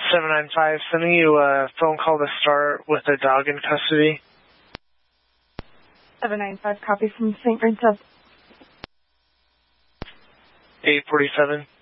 795, sending you a phone call to start with a dog in custody. 795, copy from St. Vincent. 847.